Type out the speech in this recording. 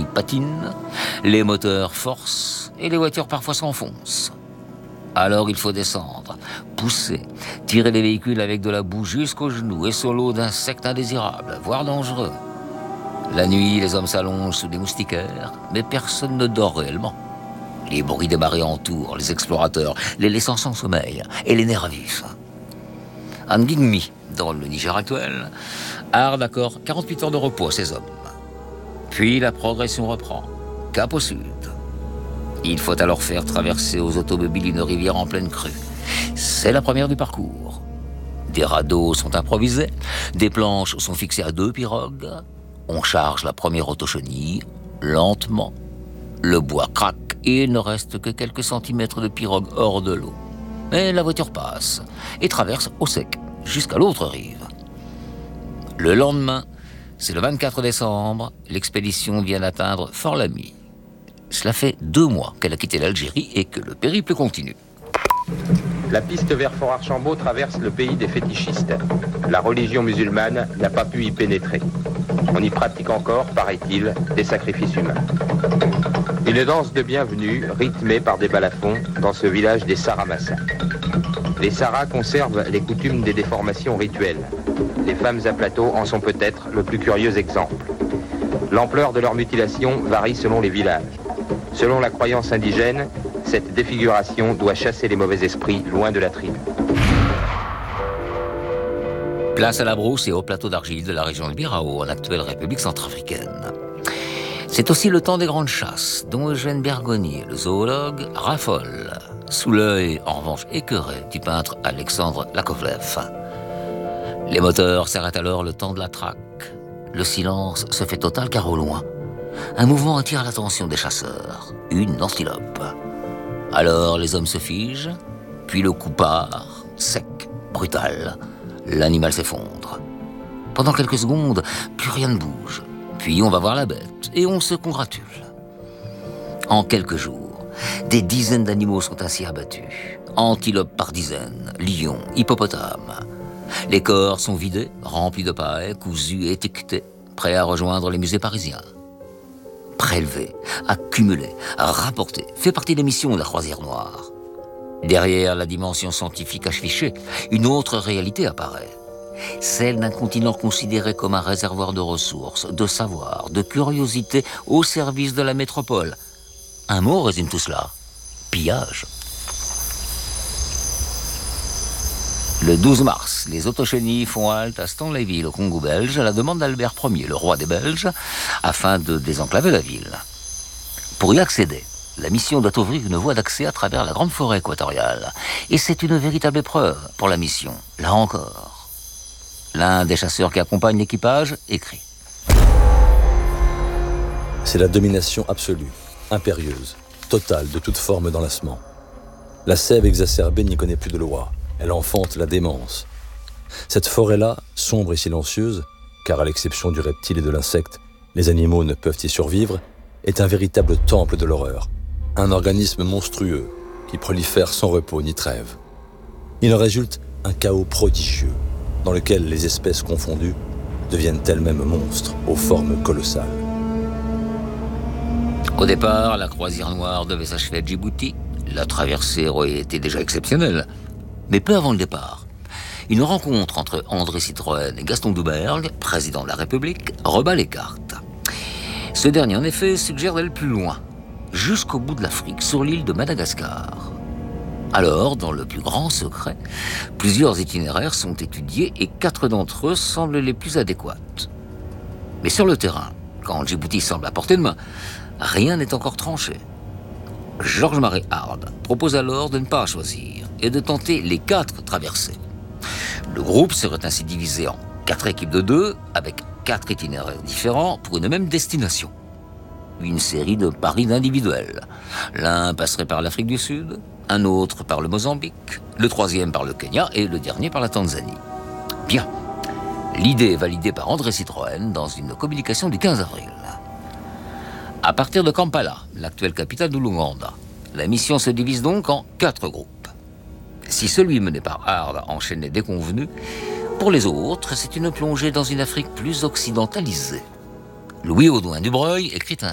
autochenilles patinent, les moteurs forcent et les voitures parfois s'enfoncent. Alors il faut descendre, pousser, tirer les véhicules avec de la boue jusqu'aux genoux et sur l'eau d'insectes indésirables, voire dangereux. La nuit, les hommes s'allongent sous des moustiquaires, mais personne ne dort réellement. Les bruits des marées entourent les explorateurs, les laissant sans sommeil et les nerfs vifs. À Ngingmi, dans le Niger actuel, Hard accorde 48 heures de repos à ces hommes. Puis la progression reprend, cap au sud. Il faut alors faire traverser aux automobiles une rivière en pleine crue. C'est la première du parcours. Des radeaux sont improvisés, des planches sont fixées à 2 pirogues. On charge la première autochenille, lentement. Le bois craque et il ne reste que quelques centimètres de pirogue hors de l'eau. Mais la voiture passe et traverse au sec, jusqu'à l'autre rive. Le lendemain, c'est le 24 décembre, l'expédition vient d'atteindre Fort-Lamy. Cela fait 2 mois qu'elle a quitté l'Algérie et que le périple continue. La piste vers Fort-Archambault traverse le pays des fétichistes. La religion musulmane n'a pas pu y pénétrer. On y pratique encore, paraît-il, des sacrifices humains. Une danse de bienvenue, rythmée par des balafons, dans ce village des Saramassa. Les Saras conservent les coutumes des déformations rituelles. Les femmes à plateau en sont peut-être le plus curieux exemple. L'ampleur de leur mutilation varie selon les villages. Selon la croyance indigène, cette défiguration doit chasser les mauvais esprits loin de la tribu. Place à la brousse et au plateau d'argile de la région de Birao, en actuelle République centrafricaine. C'est aussi le temps des grandes chasses, dont Eugène Bergonier, le zoologue, raffole, sous l'œil en revanche écœuré du peintre Alexandre Lakovlev. Les moteurs s'arrêtent alors le temps de la traque. Le silence se fait total car au loin, un mouvement attire l'attention des chasseurs, une antilope. Alors les hommes se figent, puis le coup part, sec, brutal. L'animal s'effondre. Pendant quelques secondes, plus rien ne bouge. Puis on va voir la bête et on se congratule. En quelques jours, des dizaines d'animaux sont ainsi abattus. Antilopes par dizaines, lions, hippopotames. Les corps sont vidés, remplis de paille, cousus et étiquetés, prêts à rejoindre les musées parisiens. Prélever, accumuler, rapporter, fait partie des missions de la Croisière Noire. Derrière la dimension scientifique affichée, une autre réalité apparaît. Celle d'un continent considéré comme un réservoir de ressources, de savoir, de curiosité au service de la métropole. Un mot résume tout cela. Pillage. Le 12 mars, les autochenilles font halte à Stanleyville, au Congo belge, à la demande d'Albert Ier, le roi des Belges, afin de désenclaver la ville. Pour y accéder, la mission doit ouvrir une voie d'accès à travers la grande forêt équatoriale. Et c'est une véritable épreuve pour la mission, là encore. L'un des chasseurs qui accompagne l'équipage écrit. C'est la domination absolue, impérieuse, totale de toute forme d'enlacement. La sève exacerbée n'y connaît plus de loi. Elle enfante la démence. Cette forêt-là, sombre et silencieuse, car à l'exception du reptile et de l'insecte, les animaux ne peuvent y survivre, est un véritable temple de l'horreur. Un organisme monstrueux qui prolifère sans repos ni trêve. Il en résulte un chaos prodigieux, dans lequel les espèces confondues deviennent elles-mêmes monstres aux formes colossales. Au départ, la Croisière Noire devait s'achever à Djibouti. La traversée aurait été déjà exceptionnelle. Mais peu avant le départ, une rencontre entre André Citroën et Gaston Doumergue, président de la République, rebat les cartes. Ce dernier, en effet, suggère d'aller plus loin, jusqu'au bout de l'Afrique, sur l'île de Madagascar. Alors, dans le plus grand secret, plusieurs itinéraires sont étudiés et 4 d'entre eux semblent les plus adéquats. Mais sur le terrain, quand Djibouti semble à portée de main, rien n'est encore tranché. Georges-Marie Hard propose alors de ne pas choisir et de tenter les 4 traversées. Le groupe serait ainsi divisé en 4 équipes de 2 avec 4 itinéraires différents pour une même destination. Une série de paris individuels. L'un passerait par l'Afrique du Sud, un autre par le Mozambique, le troisième par le Kenya et le dernier par la Tanzanie. Bien, l'idée est validée par André Citroën dans une communication du 15 avril. À partir de Kampala, l'actuelle capitale de l'Ouganda, la mission se divise donc en 4 groupes. Si celui mené par Hard enchaînait des convenus, pour les autres, c'est une plongée dans une Afrique plus occidentalisée. Louis Audouin Dubreuil écrit